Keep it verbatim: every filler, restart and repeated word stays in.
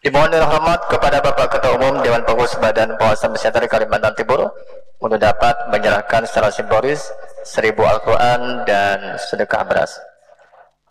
Dimohon hormat kepada Bapak Ketua Umum Dewan Pengurus Badan Pengawasan Pesantren Kalimantan Timur untuk dapat menyerahkan secara simbolis seribu Al-Quran dan sedekah beras.